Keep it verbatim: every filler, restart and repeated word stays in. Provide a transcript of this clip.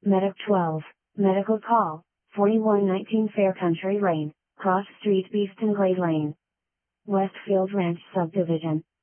Medic twelve, Medical Call, forty-one nineteen Fair Country Lane, Cross Street Beeston Glade Lane. Westfield Ranch Subdivision.